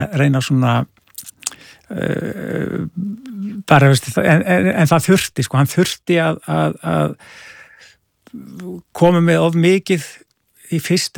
reyna svona bara, en það þurfti, sko, hann þurfti að koma með of mikið í fyrstu